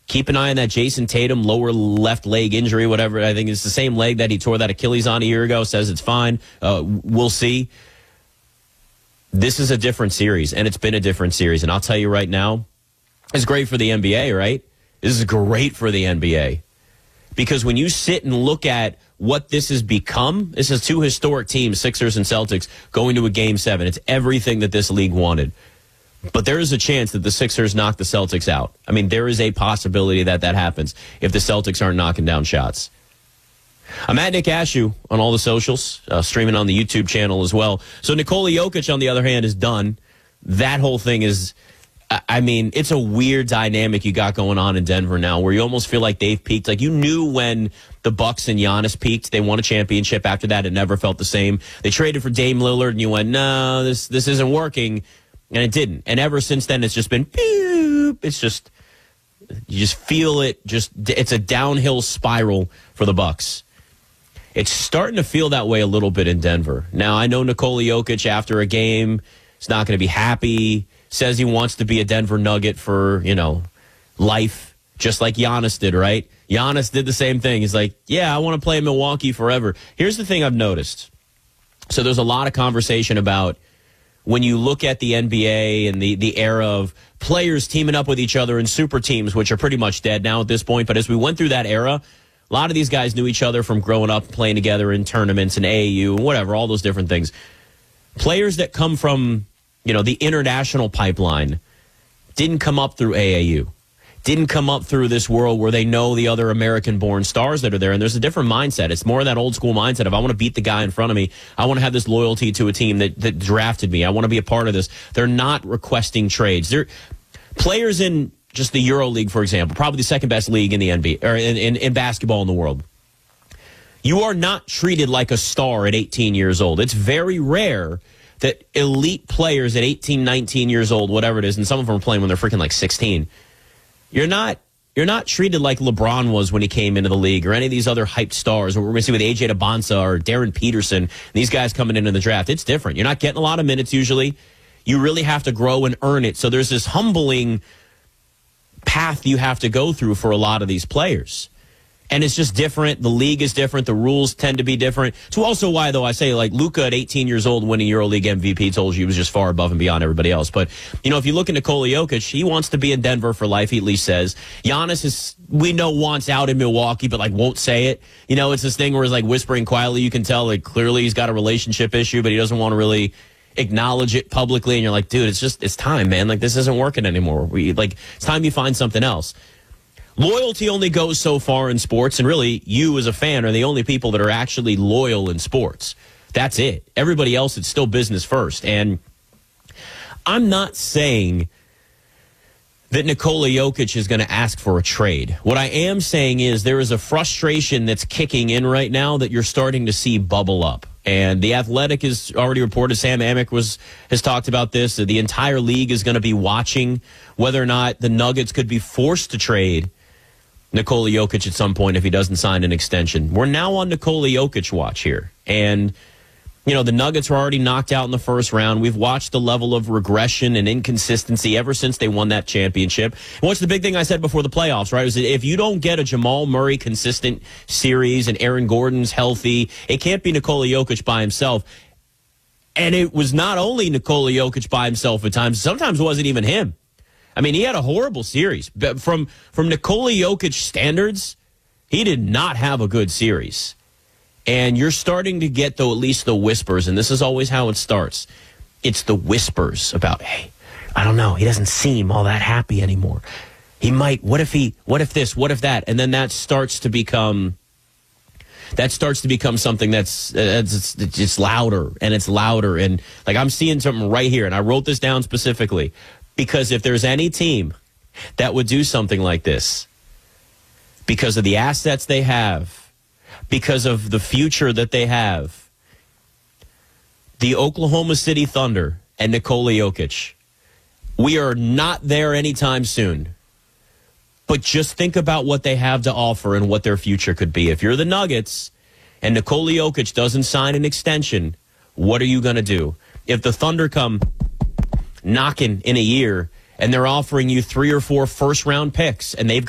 Keep an eye on that Jason Tatum lower left leg injury, whatever. I think it's the same leg that he tore that Achilles on a year ago. Says it's fine. We'll see. This is a different series, and it's been a different series. And I'll tell you right now, it's great for the NBA, right? This is great for the NBA. Because when you sit and look at what this has become, this is two historic teams, Sixers and Celtics, going to a Game 7. It's everything that this league wanted. But there is a chance that the Sixers knock the Celtics out. I mean, there is a possibility that that happens if the Celtics aren't knocking down shots. I'm at Nick Ashew on all the socials, streaming on the YouTube channel as well. So Nikola Jokic, on the other hand, is done. That whole thing is, I mean, it's a weird dynamic you got going on in Denver now where you almost feel like they've peaked. Like you knew when the Bucks and Giannis peaked, they won a championship. After that, it never felt the same. They traded for Dame Lillard, and you went, no, this isn't working. And it didn't. And ever since then, it's just been, it's just, you just feel it. It's a downhill spiral for the Bucks. It's starting to feel that way a little bit in Denver. Now, I know Nikola Jokic, after a game, is not going to be happy, says he wants to be a Denver Nugget for, life, just like Giannis did, right? Giannis did the same thing. He's like, yeah, I want to play in Milwaukee forever. Here's the thing I've noticed. So there's a lot of conversation about when you look at the NBA and the era of players teaming up with each other in super teams, which are pretty much dead now at this point. But as we went through that era, a lot of these guys knew each other from growing up, playing together in tournaments and AAU and whatever, all those different things. Players that come from, the international pipeline didn't come up through AAU. Didn't come up through this world where they know the other American-born stars that are there. And there's a different mindset. It's more of that old-school mindset of I want to beat the guy in front of me. I want to have this loyalty to a team that drafted me. I want to be a part of this. They're not requesting trades. They're players in just the EuroLeague, for example, probably the second-best league in the NBA, or in basketball in the world. You are not treated like a star at 18 years old. It's very rare that elite players at 18, 19 years old, whatever it is, and some of them are playing when they're freaking like 16, You're not treated like LeBron was when he came into the league or any of these other hyped stars, or we're going to see with AJ DeBonsa or Darren Peterson, these guys coming into the draft. It's different. You're not getting a lot of minutes usually. You really have to grow and earn it. So there's this humbling path you have to go through for a lot of these players. And it's just different. The league is different. The rules tend to be different. It's also why, though, I say, like, Luka at 18 years old winning EuroLeague MVP told you he was just far above and beyond everybody else. But, if you look at Nikola Jokic, he wants to be in Denver for life, he at least says. Giannis we know, wants out in Milwaukee, but, won't say it. It's this thing where he's, whispering quietly. You can tell, clearly he's got a relationship issue, but he doesn't want to really acknowledge it publicly. And you're like, dude, it's time, man. This isn't working anymore. It's time you find something else. Loyalty only goes so far in sports, and really, you as a fan are the only people that are actually loyal in sports. That's it. Everybody else, it's still business first. And I'm not saying that Nikola Jokic is going to ask for a trade. What I am saying is there is a frustration that's kicking in right now that you're starting to see bubble up. And The Athletic has already reported, Sam Amick has talked about this, that the entire league is going to be watching whether or not the Nuggets could be forced to trade Nikola Jokic at some point if he doesn't sign an extension. We're now on Nikola Jokic watch here. And, the Nuggets were already knocked out in the first round. We've watched the level of regression and inconsistency ever since they won that championship. And what's the big thing I said before the playoffs, right? Was that if you don't get a Jamal Murray consistent series and Aaron Gordon's healthy, it can't be Nikola Jokic by himself. And it was not only Nikola Jokic by himself at times. Sometimes it wasn't even him. I mean, he had a horrible series. But from Nikola Jokic standards, he did not have a good series. And you're starting to get, though, at least the whispers, and this is always how it starts. It's the whispers about, hey, I don't know, he doesn't seem all that happy anymore. He might, what if this, what if that? And then that starts to become something that's it's louder and it's louder. And I'm seeing something right here, and I wrote this down specifically. Because if there's any team that would do something like this, because of the assets they have, because of the future that they have, the Oklahoma City Thunder and Nikola Jokic, we are not there anytime soon. But just think about what they have to offer and what their future could be. If you're the Nuggets and Nikola Jokic doesn't sign an extension, what are you going to do? If the Thunder come knocking in a year and they're offering you 3 or 4 first-round picks and they've